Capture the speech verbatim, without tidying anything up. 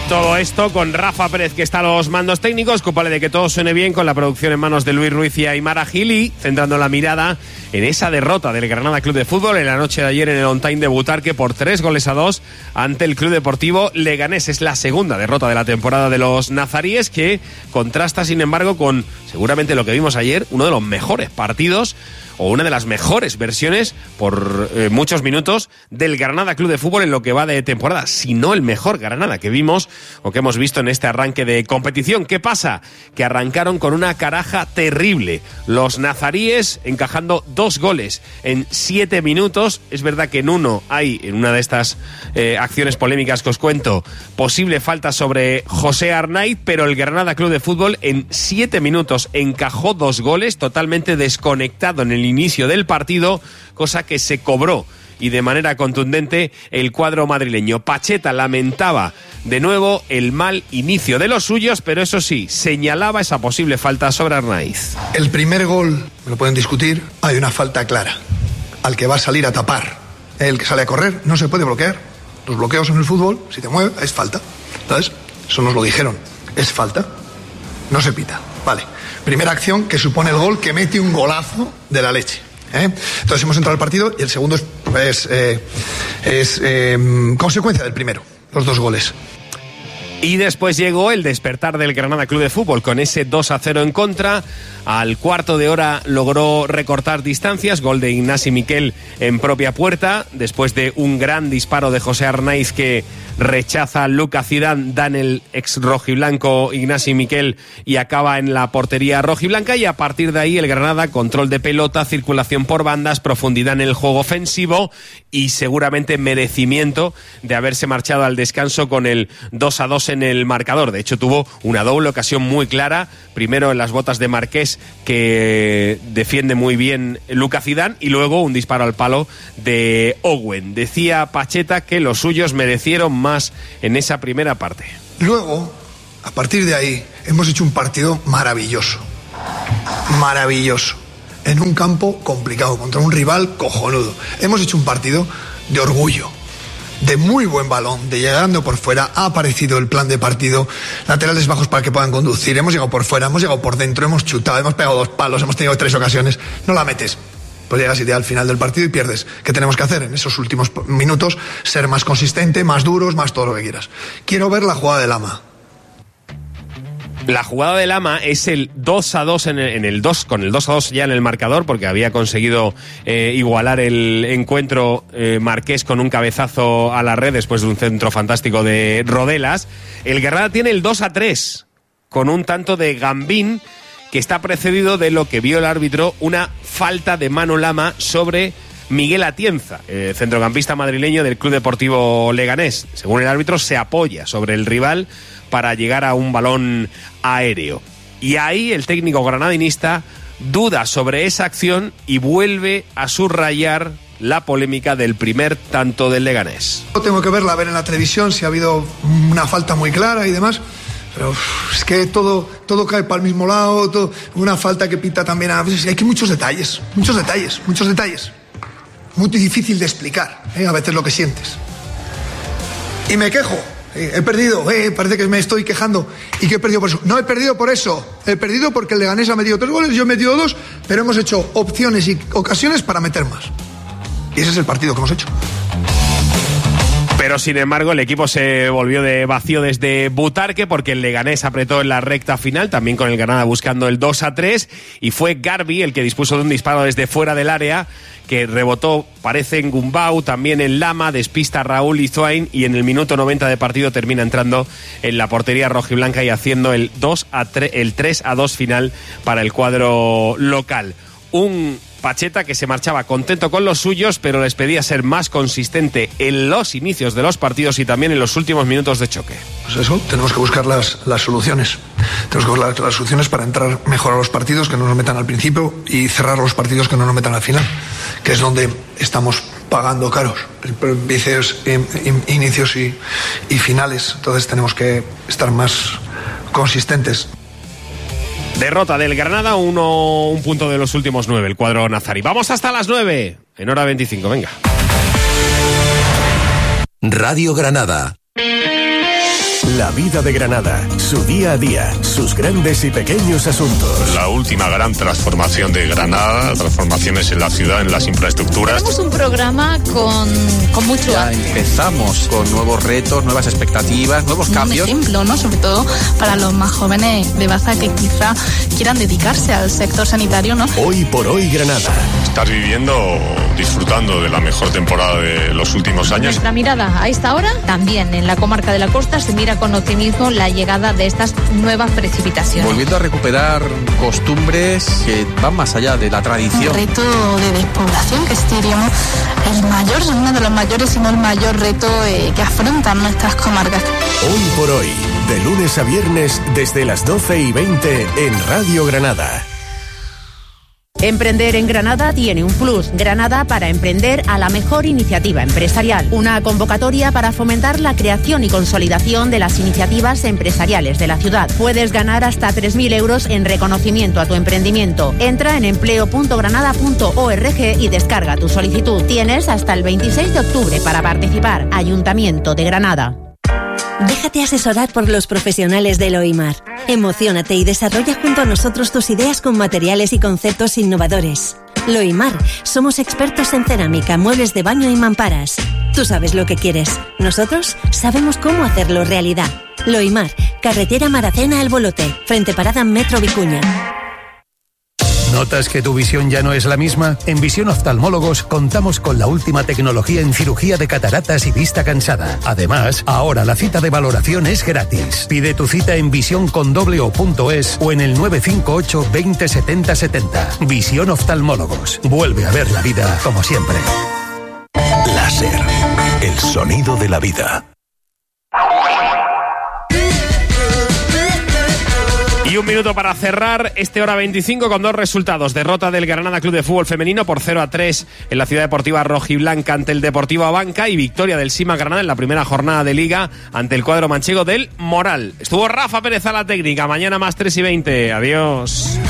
todo esto con Rafa Pérez, que está a los mandos técnicos. Cúpale de que todo suene bien, con la producción en manos de Luis Ruiz y Aymara Gil, y centrando la mirada en esa derrota del Granada Club de Fútbol en la noche de ayer en el on-time de Butarque por tres goles a dos ante el Club Deportivo Leganés. Es la segunda derrota de la temporada de los nazaríes, que contrasta, sin embargo, con seguramente lo que vimos ayer, uno de los mejores partidos o una de las mejores versiones por eh, muchos minutos del Granada Club de Fútbol en lo que va de temporada, si no el mejor Granada que vimos o que hemos visto en este arranque de competición. ¿Qué pasa? Que arrancaron con una caraja terrible. Los nazaríes encajando dos goles en siete minutos. Es verdad que en uno hay, en una de estas eh, acciones polémicas que os cuento, posible falta sobre José Arnaiz, pero el Granada Club de Fútbol en siete minutos encajó dos goles, totalmente desconectado en el inicio del partido, cosa que se cobró y de manera contundente el cuadro madrileño. Pacheta lamentaba de nuevo el mal inicio de los suyos, pero eso sí, señalaba esa posible falta sobre Arnaiz. El primer gol, me lo pueden discutir, hay una falta clara al que va a salir a tapar. El que sale a correr no se puede bloquear. Los bloqueos en el fútbol, si te mueves, es falta. ¿Sabes? Eso nos lo dijeron. Es falta. No se pita. Vale. Primera acción que supone el gol, que mete un golazo de la leche. ¿eh? Entonces hemos entrado al partido y el segundo es, es, eh, es eh, consecuencia del primero, los dos goles. Y después llegó el despertar del Granada Club de Fútbol con ese dos a cero en contra. Al cuarto de hora logró recortar distancias, gol de Ignasi Miquel en propia puerta, después de un gran disparo de José Arnaiz que rechaza a Lucas Zidane, dan el ex rojiblanco Ignasi Miquel y acaba en la portería rojiblanca, y a partir de ahí el Granada, control de pelota, circulación por bandas, profundidad en el juego ofensivo y seguramente merecimiento de haberse marchado al descanso con el dos a dos en el marcador. De hecho tuvo una doble ocasión muy clara, primero en las botas de Marqués, que defiende muy bien Lucas Zidane, y luego un disparo al palo de Owen. Decía Pacheta que los suyos merecieron más en esa primera parte. Luego, a partir de ahí, hemos hecho un partido maravilloso. Maravilloso. En un campo complicado, contra un rival cojonudo. Hemos hecho un partido de orgullo, de muy buen balón, de llegando por fuera. Ha aparecido el plan de partido, laterales bajos para que puedan conducir. Hemos llegado por fuera, hemos llegado por dentro, hemos chutado, hemos pegado dos palos, hemos tenido tres ocasiones. No la metes, pues llegas y te da al final del partido y pierdes. ¿Qué tenemos que hacer en esos últimos minutos? Ser más consistente, más duros, más todo lo que quieras. Quiero ver la jugada de Lama. La jugada de Lama es el dos a dos en el, en el dos, con el dos a dos ya en el marcador, porque había conseguido eh, igualar el encuentro eh, Marqués con un cabezazo a la red después de un centro fantástico de Rodelas. El Granada tiene el dos a tres con un tanto de Gambín, que está precedido de lo que vio el árbitro, una falta de mano Lama sobre Miguel Atienza, eh, centrocampista madrileño del Club Deportivo Leganés. Según el árbitro, se apoya sobre el rival para llegar a un balón aéreo. Y ahí el técnico granadinista duda sobre esa acción y vuelve a subrayar la polémica del primer tanto del Leganés. Tengo que verla, ver en la televisión si ha habido una falta muy clara y demás, pero uf, es que todo, todo cae para el mismo lado, todo, una falta que pita también a veces. Hay que muchos detalles, muchos detalles, muchos detalles. Muy difícil de explicar, ¿eh? A veces lo que sientes. Y me quejo. Eh, he perdido, eh, parece que me estoy quejando. ¿Y qué he perdido por eso? No he perdido por eso. He perdido porque el Leganés ha metido tres goles, yo he metido dos, pero hemos hecho opciones y ocasiones para meter más. Y ese es el partido que hemos hecho. Pero sin embargo el equipo se volvió de vacío desde Butarque, porque el Leganés apretó en la recta final, también con el Granada buscando el dos a tres, y fue Garbi el que dispuso de un disparo desde fuera del área que rebotó, parece, en Gumbau, también en Lama, despista a Raúl Izuain, y en el minuto noventa de partido termina entrando en la portería rojiblanca y haciendo el dos a tres, el tres a dos final para el cuadro local. Un Pacheta que se marchaba contento con los suyos, pero les pedía ser más consistente en los inicios de los partidos y también en los últimos minutos de choque. Pues eso, tenemos que buscar las, las soluciones. Tenemos que buscar las, las soluciones para entrar mejor a los partidos, que no nos metan al principio, y cerrar los partidos que no nos metan al final, que es donde estamos pagando caros, inicios, inicios y, y finales. Entonces tenemos que estar más consistentes. Derrota del Granada, uno, un punto de los últimos nueve, el cuadro nazarí. Vamos hasta las nueve, en hora veinticinco, venga. Radio Granada. La vida de Granada, su día a día, sus grandes y pequeños asuntos. La última gran transformación de Granada, transformaciones en la ciudad, en las infraestructuras. Tenemos un programa con, con mucho ya arte. Empezamos con nuevos retos, nuevas expectativas, nuevos cambios. Un ejemplo, ¿no? Sobre todo para los más jóvenes de Baza que quizá quieran dedicarse al sector sanitario, ¿no? Hoy por hoy Granada. Estás viviendo, disfrutando de la mejor temporada de los últimos años. Nuestra mirada a esta hora, también en la comarca de la Costa, se mira con optimismo la llegada de estas nuevas precipitaciones. Volviendo a recuperar costumbres que van más allá de la tradición. El reto de despoblación, que es diríamos el mayor, uno de los mayores, si no el mayor reto eh, que afrontan nuestras comarcas. Hoy por hoy, de lunes a viernes, desde las doce y veinte en Radio Granada. Emprender en Granada tiene un plus. Granada para emprender a la mejor iniciativa empresarial. Una convocatoria para fomentar la creación y consolidación de las iniciativas empresariales de la ciudad. Puedes ganar hasta tres mil euros en reconocimiento a tu emprendimiento. Entra en empleo punto granada punto org y descarga tu solicitud. Tienes hasta el veintiséis de octubre para participar. Ayuntamiento de Granada. Déjate asesorar por los profesionales de Loimar. Emociónate y desarrolla junto a nosotros tus ideas con materiales y conceptos innovadores. Loimar, somos expertos en cerámica, muebles de baño y mamparas. Tú sabes lo que quieres. Nosotros sabemos cómo hacerlo realidad. Loimar, carretera Maracena al Bolote, frente parada Metro Vicuña. ¿Notas que tu visión ya no es la misma? En Visión Oftalmólogos contamos con la última tecnología en cirugía de cataratas y vista cansada. Además, ahora la cita de valoración es gratis. Pide tu cita en visión con doble o punto es o en el nueve cinco ocho veinte setenta setenta. Visión Oftalmólogos. Vuelve a ver la vida como siempre. Láser, el sonido de la vida. Y un minuto para cerrar este hora veinticinco con dos resultados. Derrota del Granada Club de Fútbol Femenino por cero a tres en la Ciudad Deportiva Rojiblanca ante el Deportivo Abanca, y victoria del Sima Granada en la primera jornada de Liga ante el cuadro manchego del Moral. Estuvo Rafa Pérez a la técnica. Mañana más tres y veinte. Adiós.